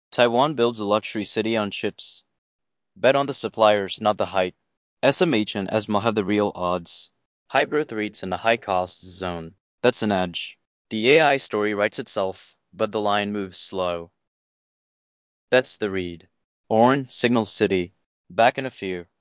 Taiwan builds a luxury city on chips. Bet on the suppliers, not the height. SMH and ESMA have the real odds. High growth rates in a high cost zone. That's an edge. The AI story writes itself, but the line moves slow. That's the read. Orn, Signal City. Back in a few.